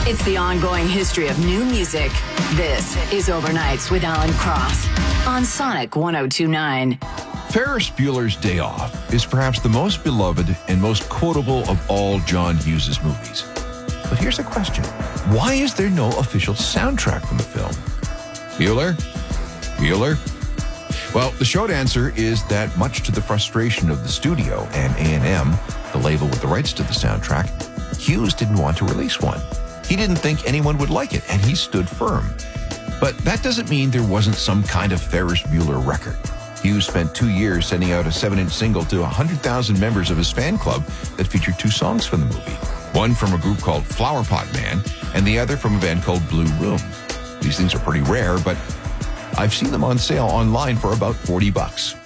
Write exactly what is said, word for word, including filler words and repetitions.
It's the ongoing history of new music. This is Overnights with Alan Cross on Sonic one oh two point nine. Ferris Bueller's Day Off is perhaps the most beloved and most quotable of all John Hughes' movies. But here's a question. Why is there no official soundtrack from the film? Bueller? Bueller? Well, the short answer is that much to the frustration of the studio and A and M, the label with the rights to the soundtrack, Hughes didn't want to release one. He didn't think anyone would like it, and he stood firm. But that doesn't mean there wasn't some kind of Ferris Bueller record. Hughes spent two years sending out a seven-inch single to one hundred thousand members of his fan club that featured two songs from the movie. One from a group called Flower Pot Man, and the other from a band called Blue Room. These things are pretty rare, but I've seen them on sale online for about forty bucks.